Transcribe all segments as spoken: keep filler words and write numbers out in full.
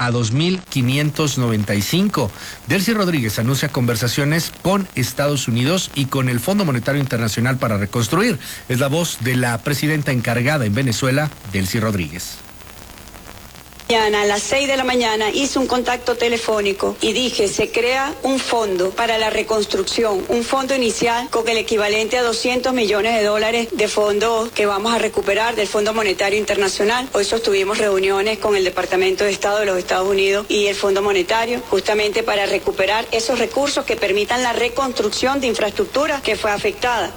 a dos mil quinientos noventa y cinco. Delcy Rodríguez anuncia conversaciones con Estados Unidos y con el Fondo Monetario Internacional para reconstruir. Es la voz de la presidenta encargada en Venezuela, Delcy Rodríguez. Mañana a las seis de la mañana hice un contacto telefónico y dije, se crea un fondo para la reconstrucción, un fondo inicial con el equivalente a doscientos millones de dólares de fondos que vamos a recuperar del Fondo Monetario Internacional. Hoy sostuvimos reuniones con el Departamento de Estado de los Estados Unidos y el Fondo Monetario, justamente para recuperar esos recursos que permitan la reconstrucción de infraestructura que fue afectada.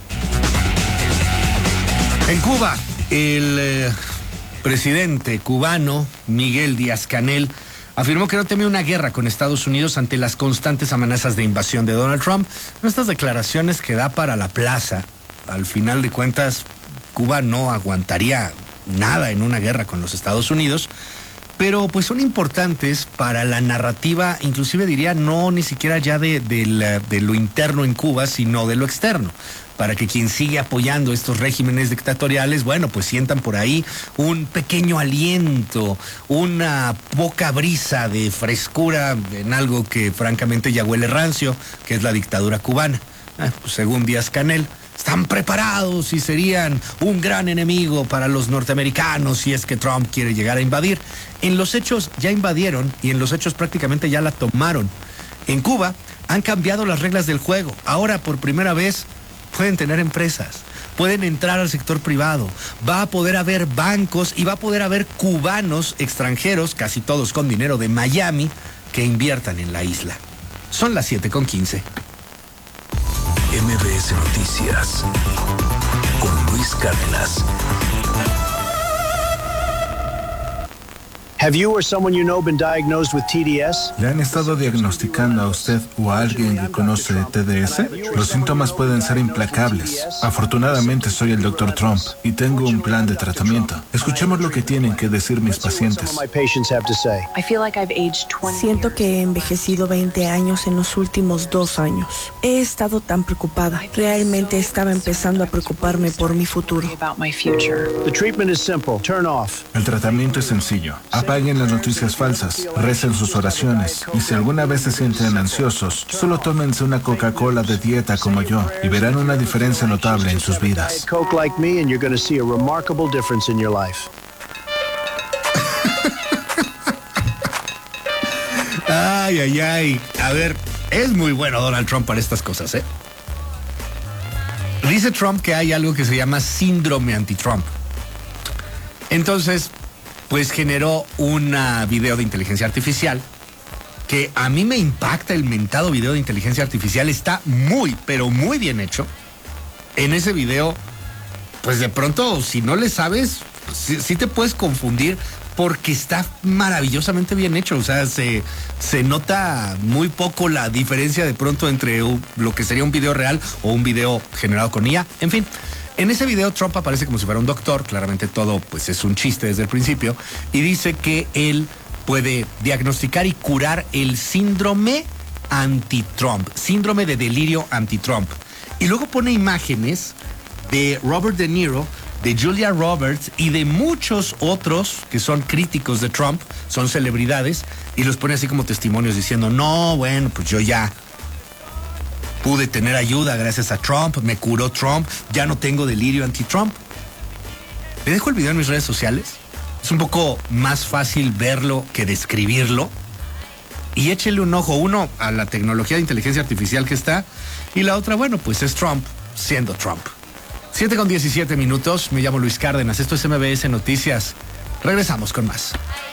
En Cuba, el... Eh... presidente cubano Miguel Díaz-Canel afirmó que no teme una guerra con Estados Unidos ante las constantes amenazas de invasión de Donald Trump. Estas declaraciones que da para la plaza. Al final de cuentas, Cuba no aguantaría nada en una guerra con los Estados Unidos, pero pues son importantes para la narrativa, inclusive diría no ni siquiera ya de, de, la, de lo interno en Cuba, sino de lo externo, para que quien sigue apoyando estos regímenes dictatoriales, bueno, pues sientan por ahí un pequeño aliento, una poca brisa de frescura en algo que francamente ya huele rancio, que es la dictadura cubana. Eh, pues según Díaz-Canel, están preparados y serían un gran enemigo para los norteamericanos si es que Trump quiere llegar a invadir. En los hechos ya invadieron y en los hechos prácticamente ya la tomaron. En Cuba han cambiado las reglas del juego. Ahora por primera vez pueden tener empresas, pueden entrar al sector privado, va a poder haber bancos y va a poder haber cubanos extranjeros, casi todos con dinero de Miami, que inviertan en la isla. Son las siete con quince. M B S Noticias con Luis Cárdenas. Have you or someone you know been diagnosed with T D S? ¿Le han estado diagnosticando a usted o a alguien que conoce de T D S? Los síntomas pueden ser implacables. Afortunadamente soy el doctor Trump y tengo un plan de tratamiento. Escuchemos lo que tienen que decir mis pacientes. Siento que he envejecido veinte años en los últimos dos años. He estado tan preocupada. Realmente estaba empezando a preocuparme por mi futuro. El tratamiento es sencillo. Apaguen las noticias falsas, recen sus oraciones y si alguna vez se sienten ansiosos, solo tómense una Coca-Cola de dieta como yo y verán una diferencia notable en sus vidas. Ay, ay, ay. A ver, es muy bueno Donald Trump para estas cosas, ¿eh? Dice Trump que hay algo que se llama síndrome anti-Trump. Entonces, pues generó un video de inteligencia artificial que a mí me impacta. El mentado video de inteligencia artificial está muy, pero muy bien hecho. En ese video, pues de pronto, si no le sabes, sí, sí te puedes confundir porque está maravillosamente bien hecho. O sea, se, se nota muy poco la diferencia de pronto entre un, lo que sería un video real o un video generado con I A. En fin. En ese video Trump aparece como si fuera un doctor, claramente todo pues es un chiste desde el principio, y dice que él puede diagnosticar y curar el síndrome anti-Trump, síndrome de delirio anti-Trump. Y luego pone imágenes de Robert De Niro, de Julia Roberts y de muchos otros que son críticos de Trump, son celebridades, y los pone así como testimonios diciendo, no, bueno, pues yo ya pude tener ayuda gracias a Trump, me curó Trump, ya no tengo delirio anti-Trump. Le dejo el video en mis redes sociales. Es un poco más fácil verlo que describirlo. Y échele un ojo, uno, a la tecnología de inteligencia artificial que está, y la otra, bueno, pues es Trump siendo Trump. siete con diecisiete minutos, me llamo Luis Cárdenas, esto es M B S Noticias. Regresamos con más.